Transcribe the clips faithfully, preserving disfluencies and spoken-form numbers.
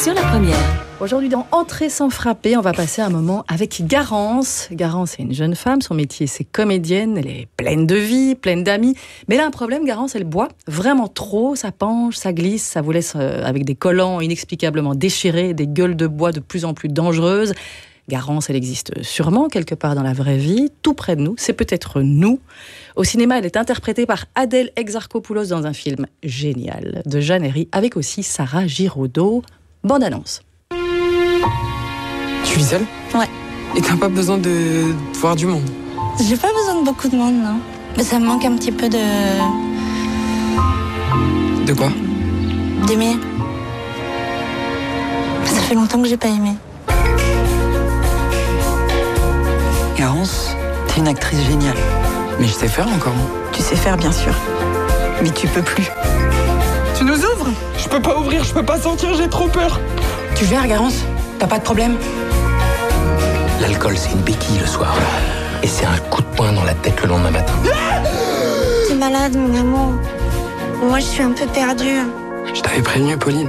sur la première. Aujourd'hui, dans Entrée sans frapper, on va passer un moment avec Garance. Garance est une jeune femme, son métier c'est comédienne, elle est pleine de vie, pleine d'amis. Mais elle a un problème, Garance, elle boit vraiment trop, ça penche, ça glisse, ça vous laisse avec des collants inexplicablement déchirés, des gueules de bois de plus en plus dangereuses. Garance, elle existe sûrement quelque part dans la vraie vie, tout près de nous, c'est peut-être nous. Au cinéma, elle est interprétée par Adèle Exarchopoulos dans un film génial de Jeanne Herry, avec aussi Sarah Giraudot. Bande annonce. Tu vis seule ? Ouais. Et t'as pas besoin de voir du monde ? J'ai pas besoin de beaucoup de monde, non. Mais ça me manque un petit peu de... De quoi ? d'aimer. Ça fait longtemps que j'ai pas aimé. Garance, t'es une actrice géniale. Mais je sais faire encore. Tu sais faire, bien sûr. Mais tu peux plus. Tu nous ouvres ? Je peux pas ouvrir, je peux pas sortir, j'ai trop peur. Tu gères, Garance ? T'as pas de problème ? L'alcool, c'est une béquille le soir. Et c'est un coup de poing dans la tête le lendemain matin. T'es malade, mon amour. Moi, je suis un peu perdue. Je t'avais prévenu, Pauline.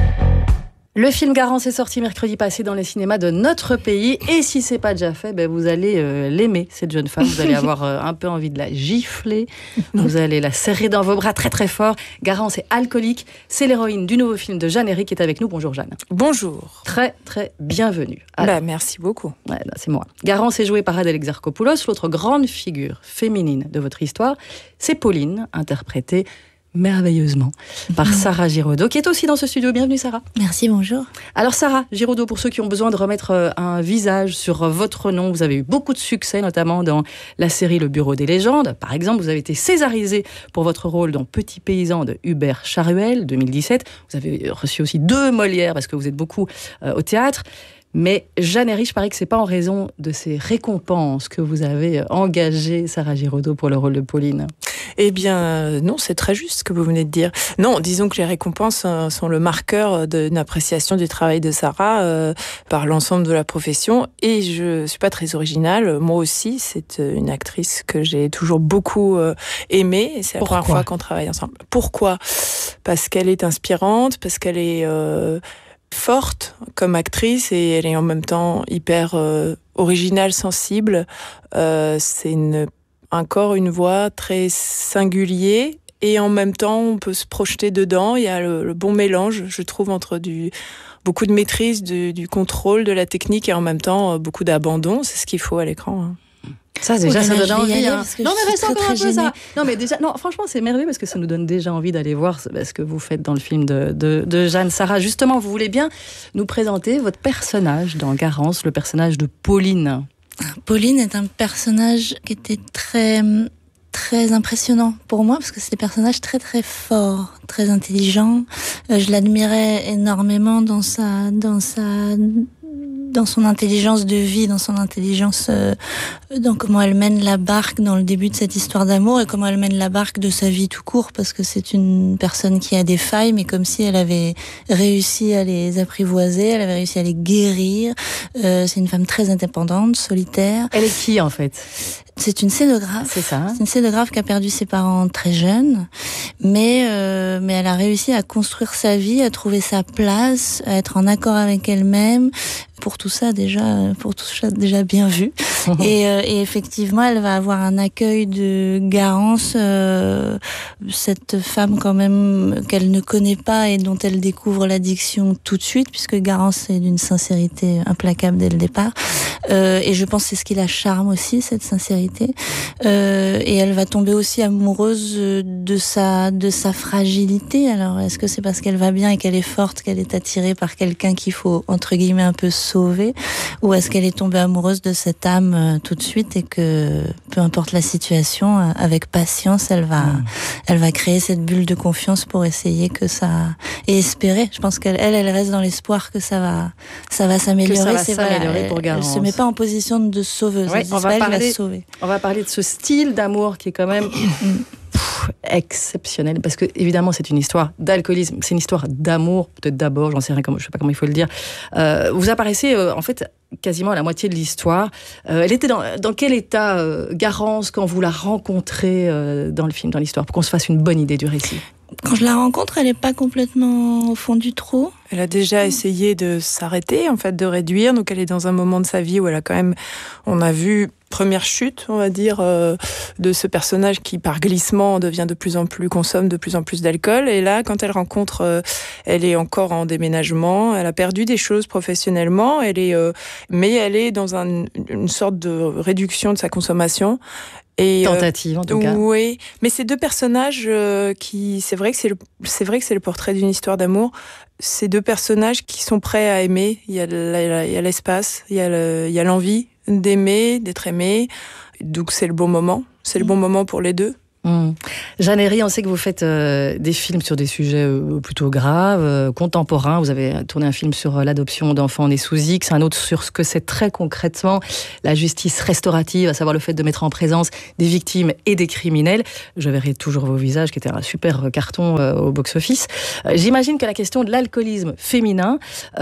Le film Garance est sorti mercredi passé dans les cinémas de notre pays. Et si c'est pas déjà fait, ben vous allez euh, l'aimer, cette jeune femme. Vous allez avoir euh, un peu envie de la gifler. Vous allez la serrer dans vos bras très très fort. Garance est alcoolique. C'est l'héroïne du nouveau film de Jeanne Herry qui est avec nous. Bonjour Jeanne. Bonjour. Très très bienvenue. Alors, bah, merci beaucoup. Ouais, bah, c'est moi. Garance est jouée par Adèle Exarchopoulos. L'autre grande figure féminine de votre histoire, c'est Pauline, interprétée merveilleusement par Sarah Giraudot, qui est aussi dans ce studio. Bienvenue Sarah. Merci, bonjour. Alors Sarah Giraudot, pour ceux qui ont besoin de remettre un visage sur votre nom, vous avez eu beaucoup de succès, notamment dans la série Le Bureau des légendes. Par exemple, vous avez été césarisée pour votre rôle dans Petit paysan de Hubert Charuel, deux mille dix-sept. Vous avez reçu aussi deux Molières, parce que vous êtes beaucoup euh, au théâtre. Mais Jeanne Herry, je parie que c'est pas en raison de ces récompenses que vous avez engagé Sarah Giraudot pour le rôle de Pauline. Eh bien, non, c'est très juste ce que vous venez de dire. Non, disons que les récompenses euh, sont le marqueur d'une appréciation du travail de Sarah euh, par l'ensemble de la profession. Et je suis pas très originale. Moi aussi, c'est une actrice que j'ai toujours beaucoup euh, aimée. Et c'est la Pourquoi ? première fois qu'on travaille ensemble. Pourquoi ? Parce qu'elle est inspirante, parce qu'elle est... Euh, forte comme actrice et elle est en même temps hyper euh, originale, sensible. Euh, c'est une, un corps, une voix très singulier et en même temps on peut se projeter dedans. Il y a le, le bon mélange, je trouve, entre du, beaucoup de maîtrise, du, du contrôle, de la technique et en même temps euh, beaucoup d'abandon. C'est ce qu'il faut à l'écran. Hein. Ça, déjà, oh, ça donne envie. Hein. Non, mais reste encore un peu ça. Gênée. Non, mais déjà, non, franchement, c'est merveilleux parce que ça nous donne déjà envie d'aller voir ce que vous faites dans le film de, de, de Jeanne. Sarah, justement, vous voulez bien nous présenter votre personnage dans Garance, le personnage de Pauline. Pauline est un personnage qui était très, très impressionnant pour moi parce que c'est des personnages très, très forts, très intelligents. Euh, je l'admirais énormément dans sa, dans sa, dans son intelligence de vie, dans son intelligence, euh, dans comment elle mène la barque dans le début de cette histoire d'amour et comment elle mène la barque de sa vie tout court, parce que c'est une personne qui a des failles, mais comme si elle avait réussi à les apprivoiser, elle avait réussi à les guérir. Euh, c'est une femme très indépendante, solitaire. Elle est qui, en fait ? C'est une scénographe. C'est ça. Hein. C'est une scénographe qui a perdu ses parents très jeunes, mais euh, mais elle a réussi à construire sa vie, à trouver sa place, à être en accord avec elle-même. Pour tout ça déjà, pour tout ça déjà bien vu. et, euh, et effectivement, elle va avoir un accueil de Garance, euh, cette femme quand même qu'elle ne connaît pas et dont elle découvre l'addiction tout de suite, puisque Garance est d'une sincérité implacable dès le départ. Euh, et je pense que c'est ce qui la charme aussi, cette sincérité. Euh, et elle va tomber aussi amoureuse de sa de sa fragilité. Alors, est-ce que c'est parce qu'elle va bien et qu'elle est forte qu'elle est attirée par quelqu'un qu'il faut entre guillemets un peu sauver, ou est-ce qu'elle est tombée amoureuse de cette âme euh, tout de suite et que peu importe la situation, euh, avec patience, elle va mmh. elle va créer cette bulle de confiance pour essayer que ça et espérer. Je pense qu'elle elle, elle reste dans l'espoir que ça va ça va s'améliorer. Que ça va c'est s'améliorer voilà, pour Garance. Elle se met pas en position de sauveuse. Ouais, elle on va elle parler. va sauver. On va parler de ce style d'amour qui est quand même pff, exceptionnel, parce que évidemment c'est une histoire d'alcoolisme, c'est une histoire d'amour, peut-être d'abord, j'en sais rien, comment, je sais pas comment il faut le dire. Euh, vous apparaissez euh, en fait quasiment à la moitié de l'histoire. Euh, elle était dans, dans quel état, euh, Garance, quand vous la rencontrez euh, dans le film, dans l'histoire, pour qu'on se fasse une bonne idée du récit? Quand je la rencontre, elle n'est pas complètement au fond du trou. Elle a déjà essayé de s'arrêter, en fait, de réduire. Donc, elle est dans un moment de sa vie où elle a quand même, on a vu, première chute, on va dire, euh, de ce personnage qui, par glissement, devient de plus en plus, consomme de plus en plus d'alcool. Et là, quand elle rencontre, euh, elle est encore en déménagement. Elle a perdu des choses professionnellement. Elle est, euh, mais elle est dans un, une sorte de réduction de sa consommation. Et, Tentative, en tout euh, cas. Oui, mais ces deux personnages euh, qui, c'est vrai que c'est le, c'est vrai que c'est le portrait d'une histoire d'amour. Ces deux personnages qui sont prêts à aimer. Il y a, la, il y a l'espace, il y a, le, il y a l'envie d'aimer, d'être aimé. Donc c'est le bon moment. C'est le bon moment pour les deux. Mmh. Jeanne Herry, on sait que vous faites euh, des films sur des sujets euh, plutôt graves, euh, contemporains. Vous avez tourné un film sur euh, l'adoption d'enfants nés sous X, un autre sur ce que c'est très concrètement la justice restaurative, à savoir le fait de mettre en présence des victimes et des criminels. Je verrai toujours vos visages, qui était un super carton euh, au box-office. Euh, j'imagine que la question de l'alcoolisme féminin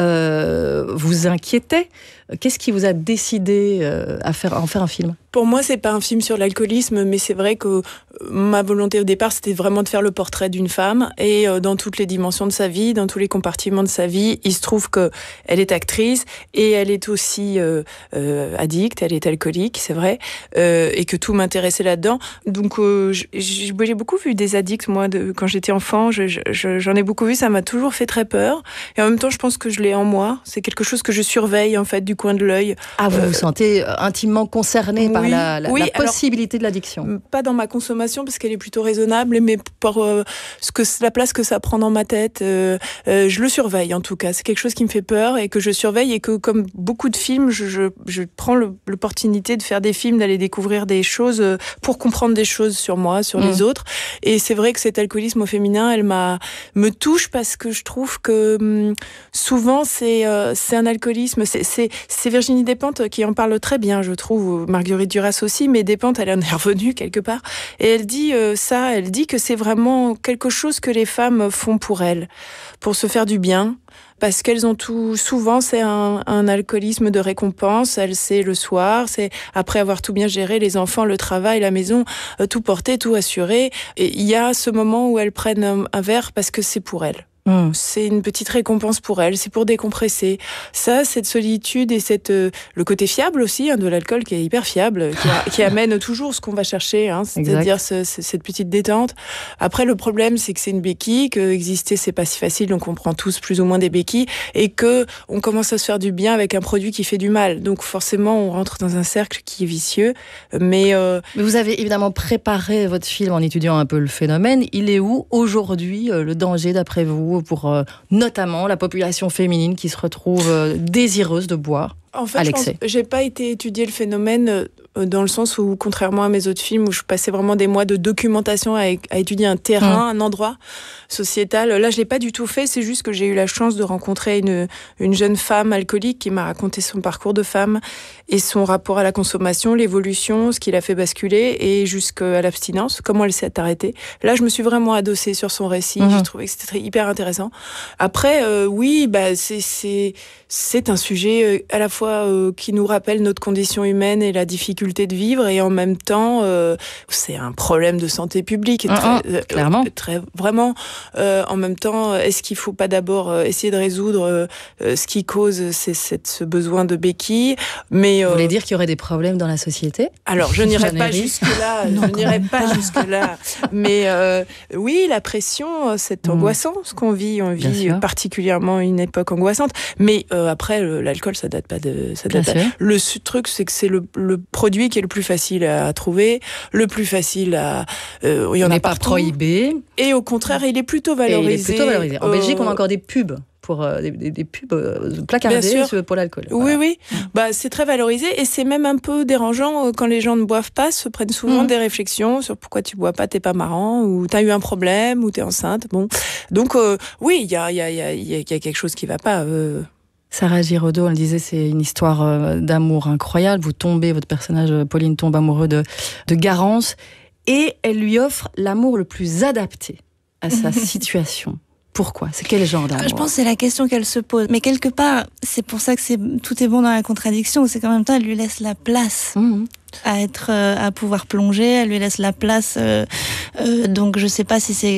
euh, vous inquiétait. Qu'est-ce qui vous a décidé euh, à faire, à en faire un film ? Pour moi, c'est pas un film sur l'alcoolisme, mais c'est vrai que ma volonté au départ, c'était vraiment de faire le portrait d'une femme. Et euh, dans toutes les dimensions de sa vie, dans tous les compartiments de sa vie, il se trouve que elle est actrice et elle est aussi euh, euh, addicte, elle est alcoolique, c'est vrai, euh, et que tout m'intéressait là-dedans. Donc, euh, j'ai beaucoup vu des addicts, moi, de, quand j'étais enfant. Je, je, j'en ai beaucoup vu, ça m'a toujours fait très peur. Et en même temps, je pense que je l'ai en moi. C'est quelque chose que je surveille, en fait, du coin de l'œil. Ah, vous euh, vous sentez intimement concerné oui, par la, la, oui, la possibilité alors, de l'addiction ? Pas dans ma consommation, parce qu'elle est plutôt raisonnable, mais par euh, ce que, la place que ça prend dans ma tête, euh, euh, je le surveille en tout cas. C'est quelque chose qui me fait peur et que je surveille, et que, comme beaucoup de films, je, je, je prends le, l'opportunité de faire des films, d'aller découvrir des choses euh, pour comprendre des choses sur moi, sur mmh. les autres. Et c'est vrai que cet alcoolisme au féminin, elle m'a, me touche, parce que je trouve que hum, souvent c'est, euh, c'est un alcoolisme. C'est, c'est, c'est Virginie Despentes qui en parle très bien, je trouve, Marguerite Duras aussi, mais Despentes, elle en est revenue quelque part. Et elle dit euh, ça, elle dit que c'est vraiment quelque chose que les femmes font pour elles, pour se faire du bien. Parce qu'elles ont tout, souvent c'est un, un alcoolisme de récompense. Elle sait le soir, c'est après avoir tout bien géré, les enfants, le travail, la maison, euh, tout porté, tout assuré. Et il y a ce moment où elles prennent un, un verre parce que c'est pour elles. Mmh. C'est une petite récompense pour elle, c'est pour décompresser. Ça, cette solitude et cette, euh, le côté fiable aussi hein, de l'alcool, qui est hyper fiable, qui, a, qui amène toujours ce qu'on va chercher, hein, c'est-à-dire ce, ce, cette petite détente. Après, le problème, c'est que c'est une béquille, que exister, c'est pas si facile, donc on prend tous plus ou moins des béquilles, et que on commence à se faire du bien avec un produit qui fait du mal. Donc forcément, on rentre dans un cercle qui est vicieux. Mais, euh... mais vous avez évidemment préparé votre film en étudiant un peu le phénomène. Il est où aujourd'hui euh, le danger, d'après vous, pour euh, notamment la population féminine qui se retrouve euh, désireuse de boire en fait, à l'excès? Je pense, j'ai pas été étudier le phénomène euh, dans le sens où, contrairement à mes autres films, où je passais vraiment des mois de documentation à, à étudier un terrain, mmh. un endroit sociétal. Là, je l'ai pas du tout fait. C'est juste que j'ai eu la chance de rencontrer une, une jeune femme alcoolique qui m'a raconté son parcours de femme et son rapport à la consommation, l'évolution, ce qui l'a fait basculer, et jusqu'à l'abstinence, comment elle s'est arrêtée. Là, je me suis vraiment adossée sur son récit. Mmh. J'ai trouvé que c'était très, hyper intéressant. Après, euh, oui, bah, c'est, c'est, c'est un sujet à la fois euh, qui nous rappelle notre condition humaine et la difficulté de vivre, et en même temps, euh, c'est un problème de santé publique. Mmh, très, mmh, clairement. Euh, très, vraiment. Euh, en même temps, est-ce qu'il ne faut pas d'abord euh, essayer de résoudre euh, ce qui cause c'est, c'est, ce besoin de béquille, mais Vous voulez dire qu'il y aurait des problèmes dans la société ? Alors, je n'irai pas jusque-là, je n'irai pas jusque-là. Mais euh, oui, la pression, c'est angoissant, ce qu'on vit. On vit particulièrement une époque angoissante. Mais euh, après, le, l'alcool, ça date pas de... Ça date pas. Le truc, c'est que c'est le, le produit qui est le plus facile à trouver, le plus facile à... Euh, il y en a pas prohibé. Et au contraire, il est plutôt valorisé. Et il est plutôt valorisé. En euh... Belgique, on a encore des pubs. Pour euh, des, des, des pubs euh, placardées pour l'alcool. Voilà. Oui, oui. Bah, c'est très valorisé, et c'est même un peu dérangeant euh, quand les gens ne boivent pas, se prennent souvent mmh. des réflexions sur pourquoi tu bois pas, t'es pas marrant, ou t'as eu un problème, ou t'es enceinte. Bon. Donc, euh, oui, il y a, y, a, y, a, y a quelque chose qui va pas. Euh... Sarah Giraudot, elle disait, c'est une histoire euh, d'amour incroyable. Vous tombez, votre personnage, Pauline, tombe amoureux de, de Garance, et elle lui offre l'amour le plus adapté à sa situation. Pourquoi ? C'est quel genre d'amour ? Je pense que c'est la question qu'elle se pose. Mais quelque part, c'est pour ça que c'est, tout est bon dans la contradiction. C'est qu'en même temps, elle lui laisse la place mmh. à être, à pouvoir plonger. Elle lui laisse la place. Euh, euh, donc, je sais pas si c'est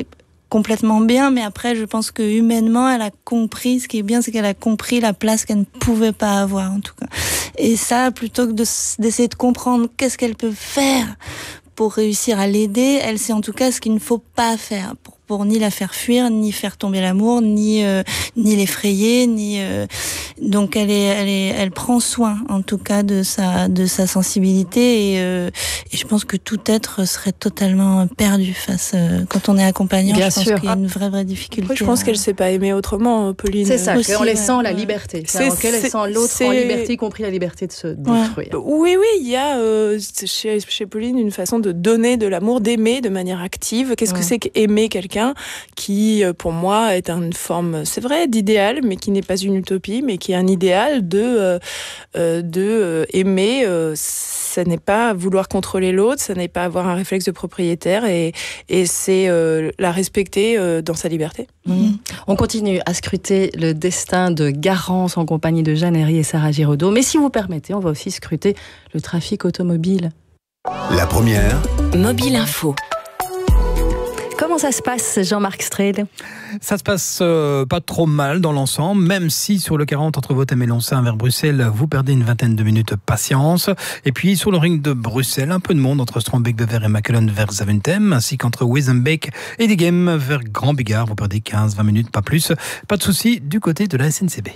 complètement bien, mais après, je pense que humainement, elle a compris. Ce qui est bien, c'est qu'elle a compris la place qu'elle ne pouvait pas avoir, en tout cas. Et ça, plutôt que de, d'essayer de comprendre qu'est-ce qu'elle peut faire pour réussir à l'aider, elle sait en tout cas ce qu'il ne faut pas faire pour, pour ni la faire fuir, ni faire tomber l'amour, ni euh, ni l'effrayer, ni euh, donc elle est elle est elle prend soin en tout cas de sa de sa sensibilité et, euh, et je pense que tout être serait totalement perdu face euh, quand on est accompagnant. Bien je pense sûr. qu'il y a une vraie vraie difficulté. Après, je pense à... qu'elle sait pas aimer autrement, Pauline. C'est ça, Aussi, qu'en ouais, laissant la ouais. liberté. C'est- C'est, qu'elle c'est- laissant l'autre c'est- en liberté, y compris la liberté de se détruire. Oui, oui, il y a euh, chez, chez Pauline une façon de donner de l'amour, d'aimer de manière active. Qu'est-ce Ouais. que c'est qu'aimer quelqu'un qui, euh, pour moi, est une forme, c'est vrai, d'idéal, mais qui n'est pas une utopie, mais qui est un idéal de, euh, euh, de euh, aimer. Euh, ça n'est pas vouloir contrôler l'autre, ça n'est pas avoir un réflexe de propriétaire, et, et c'est euh, la respecter euh, dans sa liberté. Mmh. On continue à scruter le destin de Garance en compagnie de Jeanne Herry et Sarah Giraudot. Mais si vous permettez, on va aussi scruter le trafic automobile. La première, Mobile Info. Comment ça se passe, Jean-Marc Strel ? Ça se passe euh, pas trop mal dans l'ensemble, même si sur le quarante entre Vothem et Loncin vers Bruxelles, vous perdez une vingtaine de minutes de patience. Et puis sur le ring de Bruxelles, un peu de monde entre Strombeek-Bever et Mechelen vers Zaventem, ainsi qu'entre Wezenbeek et Diegem vers Grand Bigard. Vous perdez quinze à vingt minutes, pas plus. Pas de souci du côté de la S N C B.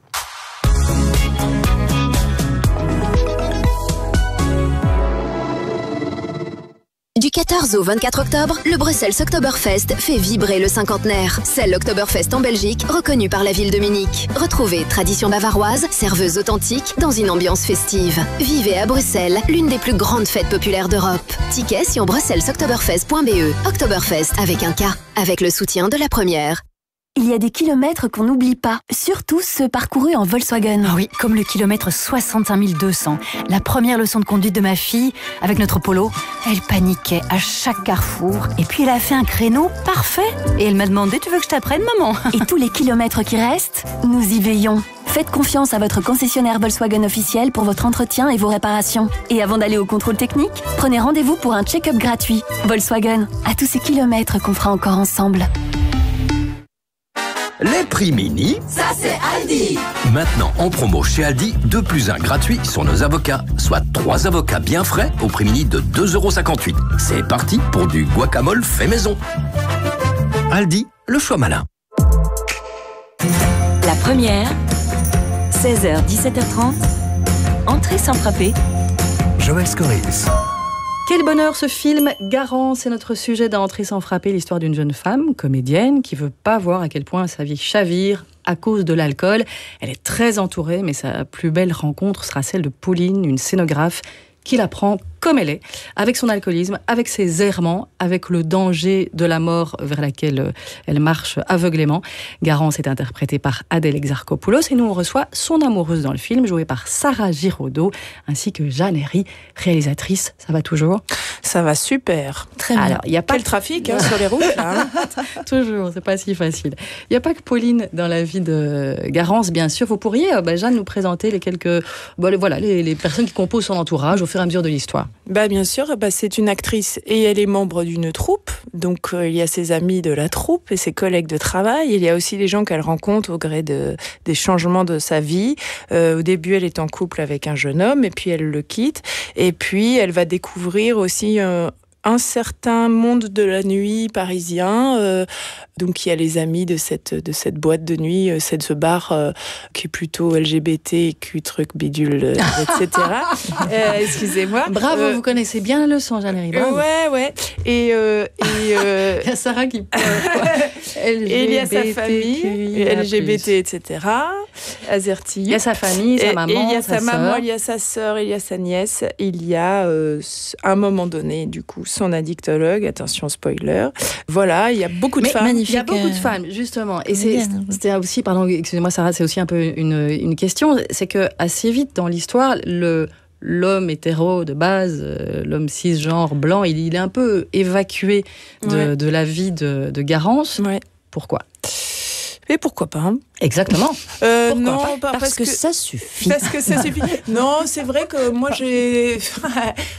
Du quatorze au vingt-quatre octobre, le Bruxelles Oktoberfest fait vibrer le cinquantenaire. C'est l'Oktoberfest en Belgique, reconnu par la ville de Munich. Retrouvez tradition bavaroise, serveuse authentique, dans une ambiance festive. Vivez à Bruxelles, l'une des plus grandes fêtes populaires d'Europe. Tickets sur bruxelles oktoberfest point b e. Oktoberfest avec un K, avec le soutien de la première. Il y a des kilomètres qu'on n'oublie pas, surtout ceux parcourus en Volkswagen. Ah oui, comme le kilomètre soixante-cinq mille deux cents. La première leçon de conduite de ma fille, avec notre Polo, elle paniquait à chaque carrefour. Et puis elle a fait un créneau parfait. Et elle m'a demandé, tu veux que je t'apprenne, maman ? Et tous les kilomètres qui restent, nous y veillons. Faites confiance à votre concessionnaire Volkswagen officiel pour votre entretien et vos réparations. Et avant d'aller au contrôle technique, prenez rendez-vous pour un check-up gratuit. Volkswagen, à tous ces kilomètres qu'on fera encore ensemble. Les prix mini, Ça c'est Aldi. maintenant en promo chez Aldi, deux plus un gratuit sur nos avocats, soit trois avocats bien frais au prix mini de deux euros cinquante-huit. C'est parti pour du guacamole fait maison. Aldi, le choix malin. La première, seize heures dix-sept heures trente, entrée sans frapper. Joël Scoris. Quel bonheur ce film, Garance, c'est notre sujet d'Entrée sans frapper, l'histoire d'une jeune femme, comédienne, qui veut pas voir à quel point sa vie chavire à cause de l'alcool. Elle est très entourée, mais sa plus belle rencontre sera celle de Pauline, une scénographe, qui la prend comme elle est, avec son alcoolisme, avec ses errements, avec le danger de la mort vers laquelle elle marche aveuglément. Garance est interprétée par Adèle Exarchopoulos et nous on reçoit son amoureuse dans le film, jouée par Sarah Giraudot, ainsi que Jeanne Herry, réalisatrice. Ça va toujours ? Ça va super. Très bien. Alors, il y a pas Quel trafic hein, sur les routes là, hein. Toujours, c'est pas si facile. Il n'y a pas que Pauline dans la vie de Garance, bien sûr. Vous pourriez, bah, Jeanne, nous présenter les quelques, bah, les, voilà, les, les personnes qui composent son entourage au fur et à mesure de l'histoire. Bah bien sûr, bah c'est une actrice et elle est membre d'une troupe. Donc euh, il y a ses amis de la troupe et ses collègues de travail. Il y a aussi les gens qu'elle rencontre au gré de, des changements de sa vie. Euh, au début, elle est en couple avec un jeune homme et puis elle le quitte. Et puis elle va découvrir aussi euh, un certain monde de la nuit parisien. Euh, donc il y a les amis de cette de cette boîte de nuit, euh, c'est ce bar euh, qui est plutôt L G B T Q truc bidule, euh, et cetera. euh, excusez-moi. Bravo, Euh, vous connaissez bien la leçon, Jeanne Herry. Bravo. Ouais, ouais. Et, euh, et euh, il y a Sarah qui pleure. et il y a sa famille, L G B T, et cetera. Azerty. Il y a sa famille, sa et, maman, et il y a sa, sa maman, sœur. il y a sa sœur, il y a sa nièce. Il y a, euh, à un moment donné, du coup, son addictologue. Attention, spoiler. Voilà, il y a beaucoup de Mais femmes. Il y a beaucoup de femmes, justement. Et c'est, c'était aussi, pardon, excusez-moi Sarah, c'est aussi un peu une, une question. C'est que assez vite dans l'histoire, le l'homme hétéro de base, euh, l'homme cisgenre blanc, il, il est un peu évacué de, Ouais. de la vie de, de Garance. Ouais. Pourquoi ? Et pourquoi pas hein. Exactement. Euh, Pourquoi non, pas pas Parce, parce que, que ça suffit. Parce que ça suffit. Non, c'est vrai que moi j'ai.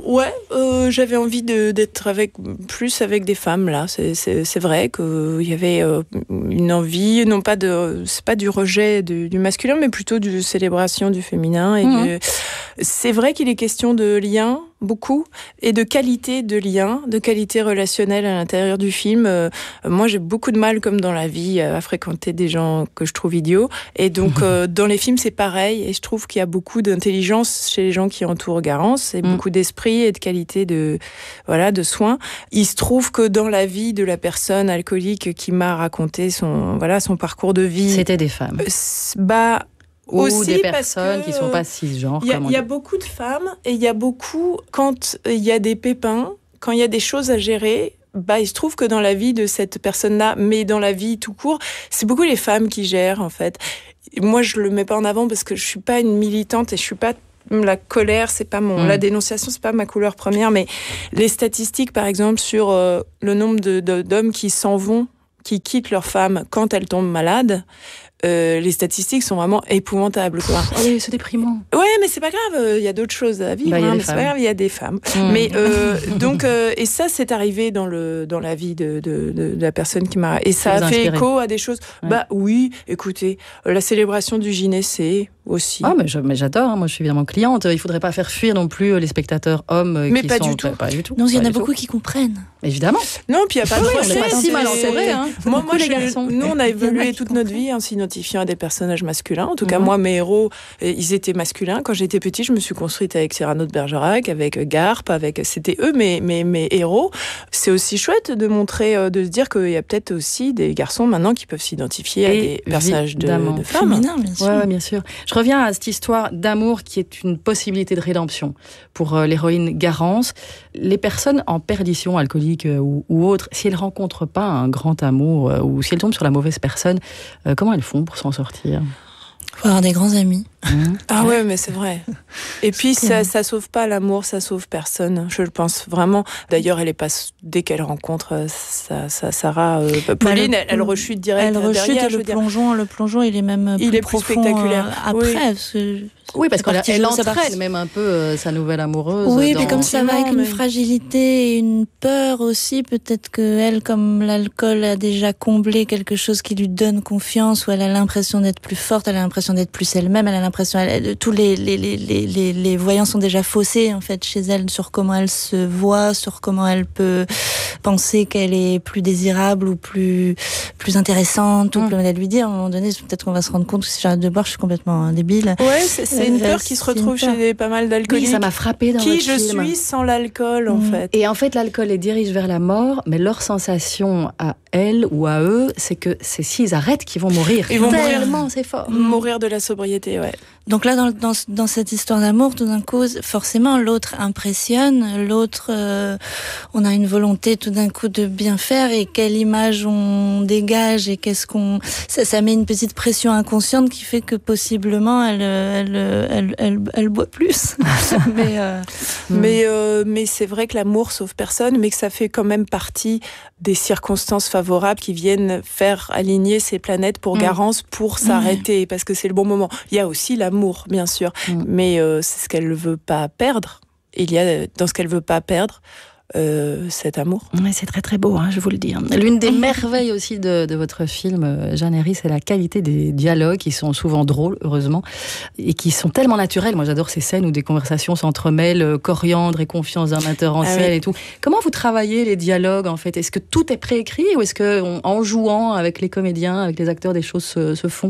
Ouais, euh, j'avais envie de, d'être avec, plus avec des femmes, là. C'est, c'est, c'est vrai qu'il y avait euh, une envie, non pas de, c'est pas du rejet du, du masculin, mais plutôt de célébration du féminin. Et mmh. de, c'est vrai qu'il est question de lien, beaucoup, et de qualité de lien, de qualité relationnelle à l'intérieur du film. Euh, moi, j'ai beaucoup de mal, comme dans la vie, à fréquenter des gens que je trouve idiots. Et donc, mmh. euh, dans les films, c'est pareil. Et je trouve qu'il y a beaucoup d'intelligence chez les gens qui entourent Garance, et mmh. beaucoup d'esprit et de qualité de, voilà, de soins. Il se trouve que dans la vie de la personne alcoolique qui m'a raconté son, voilà, son parcours de vie... C'était des femmes. Euh, bah... Ou aussi des personnes que, qui ne sont pas cisgenres. Il y, y a beaucoup de femmes et il y a beaucoup, quand il y a des pépins, quand il y a des choses à gérer, bah, il se trouve que dans la vie de cette personne-là, mais dans la vie tout court, c'est beaucoup les femmes qui gèrent en fait. Moi, je le mets pas en avant parce que je suis pas une militante et je suis pas... La colère, c'est pas mon... Mmh. La dénonciation, c'est pas ma couleur première, mais les statistiques, par exemple, sur euh, le nombre de, de, d'hommes qui s'en vont, qui quittent leur femme quand elle tombe malade... Euh, les statistiques sont vraiment épouvantables, quoi. Oui, c'est déprimant. Ouais, mais c'est pas grave. Il y a d'autres choses à vivre. Bah, hein, mais c'est pas grave. Il y a des femmes. Mmh. Mais euh, donc, euh, et ça, c'est arrivé dans le dans la vie de de, de, de la personne qui m'a. Et ça a fait écho à des choses. Ouais. Bah oui. Écoutez, la célébration du gynécée aussi. Ah, mais, je, mais j'adore. Hein, moi, je suis évidemment cliente. Il faudrait pas faire fuir non plus les spectateurs hommes. Mais qui pas sont, du tout. Pas, pas du tout. Non, il y en a beaucoup tout. Qui comprennent. Évidemment. Non, puis il y a pas de procès. On n'est pas si mal entourés. Hein. Moi, moi, je, nous, on a évolué toute notre vie en s'identifiant à des personnages masculins. En tout cas, mmh. moi, mes héros, ils étaient masculins. Quand j'étais petite, je me suis construite avec Cyrano de Bergerac, avec Garp, avec, c'était eux mes, mes, mes héros. C'est aussi chouette de montrer, de se dire qu'il y a peut-être aussi des garçons maintenant qui peuvent s'identifier à des personnages de, de femmes. Féminin, bien sûr. Ouais, ouais, bien sûr. Je reviens à cette histoire d'amour qui est une possibilité de rédemption pour euh, l'héroïne Garance. Les personnes en perdition, alcooliques euh, ou, ou autres, si elles rencontrent pas un grand amour euh, ou si elles tombent sur la mauvaise personne, euh, comment elles font pour s'en sortir ? Faut avoir des grands amis. Mmh. Ah ouais, mais c'est vrai. Et puis ça, ça sauve pas l'amour, ça sauve personne. Je le pense vraiment. D'ailleurs, elle est pas dès qu'elle rencontre sa, sa Sarah, euh, Pauline, elle, elle rechute direct. Elle rechute derrière, et le plongeon, le plongeon, il est même il plus est plus profond, spectaculaire. Euh, après, oui. parce que oui, parce qu'elle elle entraîne même un peu euh, sa nouvelle amoureuse. Oui, dans... mais comme ça va avec une fragilité et une peur aussi, peut-être que elle, comme l'alcool a déjà comblé quelque chose qui lui donne confiance, où elle a l'impression d'être plus forte, elle a l'impression d'être plus elle-même, elle a l'impression, elle, tous les les, les les les les voyants sont déjà faussés en fait chez elle sur comment elle se voit, sur comment elle peut penser qu'elle est plus désirable ou plus plus intéressante, mmh. ou plus elle lui dire à un moment donné, peut-être qu'on va se rendre compte que si j'arrête de boire, je suis complètement débile. Ouais, c'est, c'est une peur qui se retrouve chez des, pas mal d'alcooliques. Oui, ça m'a frappé dans Qui votre je film. suis sans l'alcool, en mmh. fait. Et en fait, l'alcool les dirige vers la mort, mais leur sensation à elles ou à eux, c'est que c'est s'ils arrêtent qu'ils vont mourir. Ils vont tellement, mourir. C'est fort. Mourir de la sobriété, ouais. Donc là, dans, dans, dans cette histoire d'amour, tout d'un coup, forcément, l'autre impressionne, l'autre, euh, on a une volonté tout d'un coup de bien faire, et quelle image on dégage, et qu'est-ce qu'on... Ça, ça met une petite pression inconsciente qui fait que possiblement, elle, elle, elle, elle, elle boit plus. mais euh... mais, euh, mais c'est vrai que l'amour sauve personne, mais que ça fait quand même partie des circonstances favorables qui viennent faire aligner ces planètes pour mmh. Garance, pour s'arrêter, mmh. parce que c'est le bon moment. Il y a aussi l'amour, bien sûr, mmh. mais euh, c'est ce qu'elle ne veut pas perdre. Il y a dans ce qu'elle ne veut pas perdre euh, cet amour. Mais c'est très très beau, hein, je vous le dis. L'une des merveilles aussi de, de votre film, Jeanne Herry, c'est la qualité des dialogues qui sont souvent drôles, heureusement, et qui sont tellement naturels. Moi, j'adore ces scènes où des conversations s'entremêlent, coriandre et confiance d'un metteur en scène ah oui. et tout. Comment vous travaillez les dialogues, en fait ? Est-ce que tout est préécrit ou est-ce que, on, en jouant avec les comédiens, avec les acteurs, des choses se, se font ?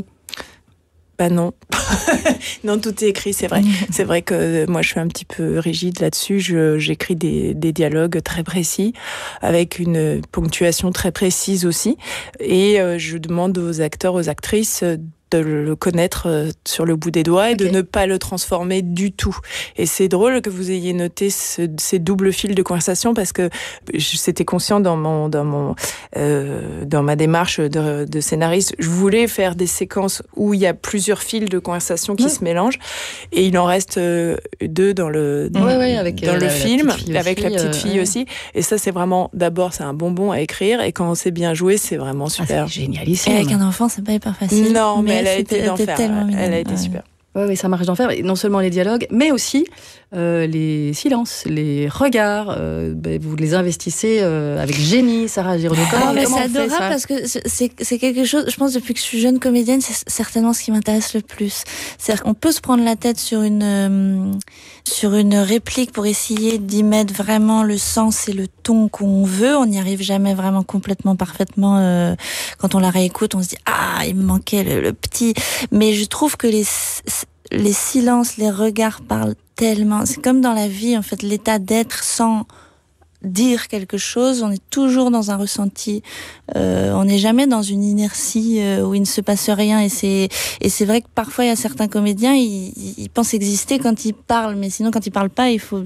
Bah non, non, tout est écrit, c'est vrai. C'est vrai que moi je suis un petit peu rigide là-dessus. Je, j'écris des, des dialogues très précis, avec une ponctuation très précise aussi, et euh, je demande aux acteurs, aux actrices de le connaître sur le bout des doigts et okay. de ne pas le transformer du tout. Et c'est drôle que vous ayez noté ce, ces doubles fils de conversation, parce que c'était conscient dans mon dans mon euh, dans ma démarche de, de scénariste. Je voulais faire des séquences où il y a plusieurs fils de conversation qui ouais. se mélangent, et il en reste deux dans le dans, ouais, ouais, avec, dans euh, le la, film, la fille avec aussi, la petite euh, fille ouais. aussi. Et ça, c'est vraiment, d'abord, c'est un bonbon à écrire, et quand on sait bien jouer, c'est vraiment super. Ah, c'est génialissime. Et avec un enfant, c'est pas hyper facile. Non, mais, mais elle a été d'enfer. Elle a été super. Oui, oui, ça marche d'enfer. Non seulement les dialogues, mais aussi euh, les silences, les regards, euh, ben, vous les investissez euh, avec génie, Sarah Giraudot. Comment, Ah, mais comment c'est on fait adorable ça parce que c'est, c'est quelque chose, je pense, depuis que je suis jeune comédienne, c'est certainement ce qui m'intéresse le plus. C'est-à-dire qu'on peut se prendre la tête sur une, euh, sur une réplique pour essayer d'y mettre vraiment le sens et le ton qu'on veut. On n'y arrive jamais vraiment complètement parfaitement. Euh, quand on la réécoute, on se dit « Ah, il me manquait le, le petit ». Mais je trouve que les, les silences, les regards parlent tellement. C'est comme dans la vie, en fait, l'état d'être sans dire quelque chose, on est toujours dans un ressenti, euh, on n'est jamais dans une inertie euh, où il ne se passe rien, et c'est et c'est vrai que parfois il y a certains comédiens, ils, ils pensent exister quand ils parlent, mais sinon quand ils parlent pas, il faut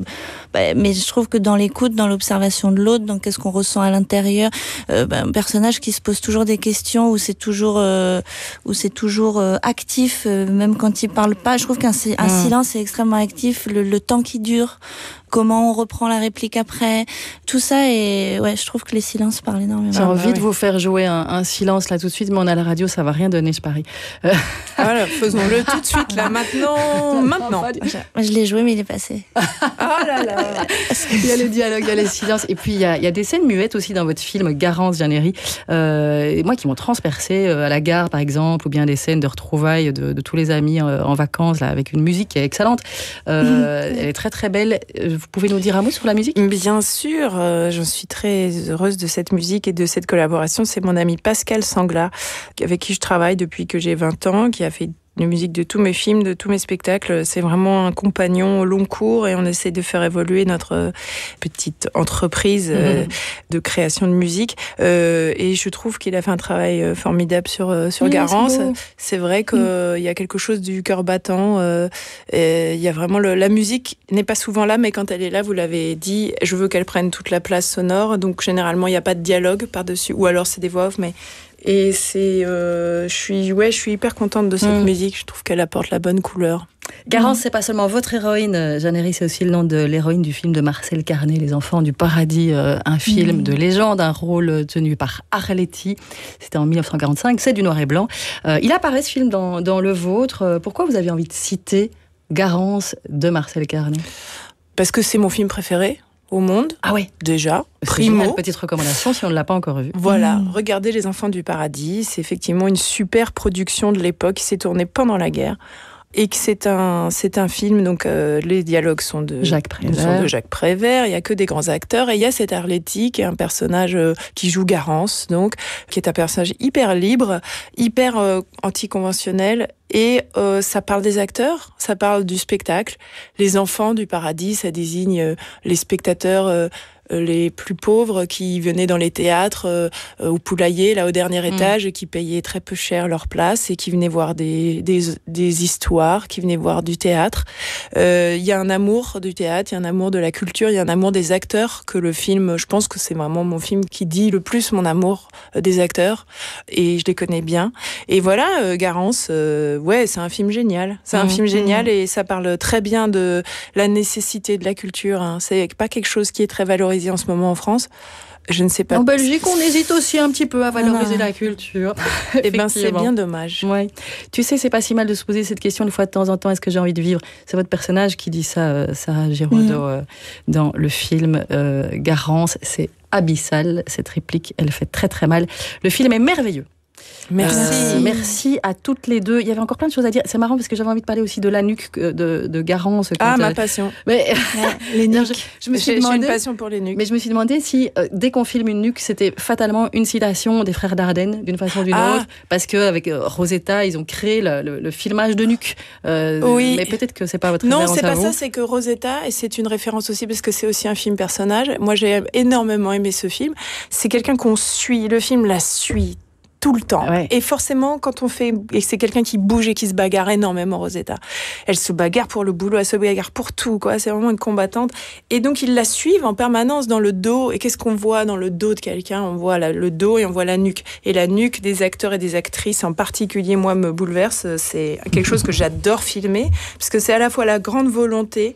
bah, mais je trouve que dans l'écoute, dans l'observation de l'autre, dans qu'est-ce qu'on ressent à l'intérieur, euh, bah, un personnage qui se pose toujours des questions, où c'est toujours euh, où c'est toujours euh, actif, euh, même quand il parle pas. Je trouve qu'un un mmh. silence est extrêmement actif, le, le temps qui dure, comment on reprend la réplique après, tout ça, et ouais, je trouve que les silences parlent énormément. J'ai envie ah, bah, de oui. vous faire jouer un, un silence là tout de suite, mais on a la radio, ça va rien donner, je parie. Euh... Voilà, faisons-le tout de suite, là, maintenant, maintenant. Moi, je l'ai joué, mais il est passé. Oh là là. Il y a les dialogues, il y a les silences, et puis il y a, il y a des scènes muettes aussi dans votre film Garance Jeannery, euh, et moi qui m'ont transpercé euh, à la gare par exemple, ou bien des scènes de retrouvailles de, de tous les amis euh, en vacances là, avec une musique qui est excellente. Euh, mmh. Elle est très très belle. Vous pouvez nous dire un mot sur la musique ? Bien sûr, euh, j'en suis très heureuse de cette musique et de cette collaboration. C'est mon ami Pascal Sangla, avec qui je travaille depuis que j'ai vingt ans, qui a fait la musique de tous mes films, de tous mes spectacles. C'est vraiment un compagnon au long cours, et on essaie de faire évoluer notre petite entreprise euh, mmh. de création de musique. Euh, et je trouve qu'il a fait un travail formidable sur, sur mmh, Garance. C'est, c'est vrai qu'il mmh. y a quelque chose du cœur battant. Euh, il y a vraiment le, la musique n'est pas souvent là, mais quand elle est là, vous l'avez dit, je veux qu'elle prenne toute la place sonore. Donc généralement, il n'y a pas de dialogue par-dessus, ou alors c'est des voix off, mais et c'est, euh, je suis, ouais, je suis hyper contente de cette mmh. musique. Je trouve qu'elle apporte la bonne couleur. Garance, mmh. c'est pas seulement votre héroïne, Jeannery, c'est aussi le nom de l'héroïne du film de Marcel Carné, Les Enfants du Paradis, euh, un film mmh. de légende, un rôle tenu par Arletty. C'était en dix-neuf cent quarante-cinq, c'est du noir et blanc. Euh, il apparaît ce film dans, dans le vôtre. Pourquoi vous avez envie de citer Garance de Marcel Carné ? Parce que c'est mon film préféré au monde. Ah ouais. Déjà. Primo. Une petite recommandation si on ne l'a pas encore vu. Voilà. Mmh. Regardez Les Enfants du Paradis. C'est effectivement une super production de l'époque qui s'est tournée pendant la guerre. Et que c'est un, c'est un film, donc euh, les dialogues sont de Jacques Prévert. Sont de Jacques Prévert, il n'y a que des grands acteurs, et il y a cet Arletty qui est un personnage euh, qui joue Garance, donc, qui est un personnage hyper libre, hyper euh, anticonventionnel, et euh, ça parle des acteurs, ça parle du spectacle. Les enfants du paradis, ça désigne euh, les spectateurs euh, les plus pauvres qui venaient dans les théâtres euh, au poulailler, là au dernier étage, mmh. qui payaient très peu cher leur place et qui venaient voir des, des, des histoires, qui venaient voir du théâtre. Il euh, y a un amour du théâtre, il y a un amour de la culture, il y a un amour des acteurs que le film, je pense que c'est vraiment mon film qui dit le plus mon amour des acteurs, et je les connais bien. Et voilà, euh, Garance, euh, ouais, c'est un film génial. C'est un mmh. film génial, et ça parle très bien de la nécessité de la culture. Hein. C'est pas quelque chose qui est très valorisé en ce moment en France. Je ne sais pas. En Belgique, on hésite aussi un petit peu à valoriser ah. la culture. Eh bien, c'est bien dommage. Ouais. Tu sais, c'est pas si mal de se poser cette question une fois de temps en temps. Est-ce que j'ai envie de vivre ? C'est votre personnage qui dit ça, euh, Sarah Giraudot, mmh. euh, dans le film euh, Garance. C'est abyssal, cette réplique. Elle fait très très mal. Le film est merveilleux. Merci. Euh, merci à toutes les deux. Il y avait encore plein de choses à dire. C'est marrant parce que j'avais envie de parler aussi de la nuque de, de Garance. Quand, ah, ma euh, passion. Mais, ouais, les nuques. Je, je me suis demandé, j'ai une passion pour les nuques. Mais je me suis demandé si, euh, dès qu'on filme une nuque, c'était fatalement une citation des frères Dardenne, d'une façon ou d'une ah. autre. Parce qu'avec euh, Rosetta, ils ont créé le, le, le filmage de nuque. Euh, oui. Mais peut-être que c'est pas votre référence. Non, c'est pas à vous. ça. C'est que Rosetta, et c'est une référence aussi parce que c'est aussi un film personnage. Moi, j'ai énormément aimé ce film. C'est quelqu'un qu'on suit. Le film la suit tout le temps. Ouais. Et forcément, quand on fait... Et c'est quelqu'un qui bouge et qui se bagarre énormément, Rosetta. Elle se bagarre pour le boulot, elle se bagarre pour tout, quoi. C'est vraiment une combattante. Et donc, ils la suivent en permanence dans le dos. Et qu'est-ce qu'on voit dans le dos de quelqu'un ? On voit la, le dos et on voit la nuque. Et la nuque des acteurs et des actrices, en particulier, moi, me bouleverse. C'est quelque chose que j'adore filmer, parce que c'est à la fois la grande volonté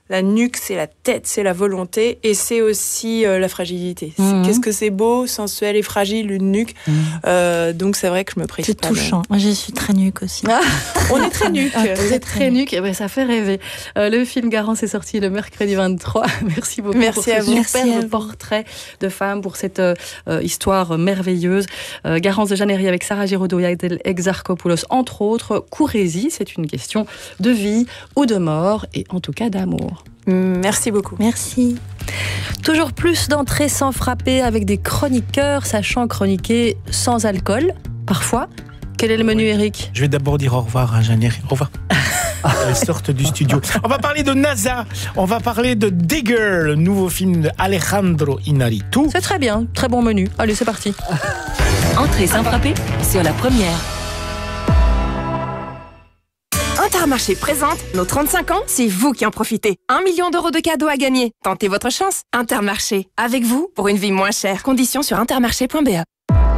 La nuque, c'est la tête, c'est la volonté, et c'est aussi euh, la fragilité. Mmh. Qu'est-ce que c'est beau, sensuel et fragile, une nuque. Mmh. Euh, donc c'est vrai que je me prise c'est pas. C'est touchant. Moi, je suis très nuque aussi. Ah. On est très nuque. Ah, vous êtes très nuque, et ben, ça fait rêver. Euh, le film Garance est sorti le mercredi vingt-trois. Merci beaucoup Merci pour ce à vous. superbe portrait de femme, pour cette euh, histoire merveilleuse. Euh, Garance de Jeannery avec Sarah Giraudot et Adèle Exarchopoulos, entre autres. Courez-y, c'est une question de vie ou de mort, et en tout cas d'amour. Merci beaucoup. Merci. Toujours plus d'entrées sans frapper avec des chroniqueurs sachant chroniquer sans alcool, parfois. Quel est le menu, Eric ? Je vais d'abord dire au revoir à Jeannery. Au revoir. Elle sorte du studio. On va parler de NASA. On va parler de Digger, le nouveau film de Alejandro Iñárritu. C'est très bien, très bon menu. Allez, c'est parti. Entrée sans frapper sur la première. Intermarché présente nos trente-cinq ans, c'est vous qui en profitez. Un million d'euros de cadeaux à gagner. Tentez votre chance. Intermarché, avec vous pour une vie moins chère. Conditions sur intermarché point b e.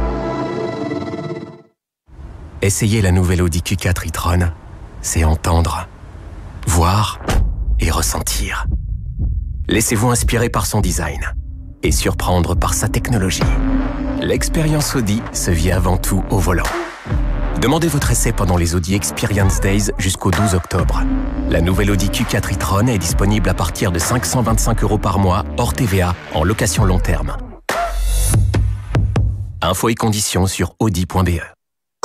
Essayez la nouvelle Audi Q quatre e-tron. C'est entendre, voir et ressentir. Laissez-vous inspirer par son design et surprendre par sa technologie. L'expérience Audi se vit avant tout au volant. Demandez votre essai pendant les Audi Experience Days jusqu'au douze octobre. La nouvelle Audi Q quatre e-tron est disponible à partir de cinq cent vingt-cinq euros par mois, hors T V A, en location long terme. Infos et conditions sur audi point b e.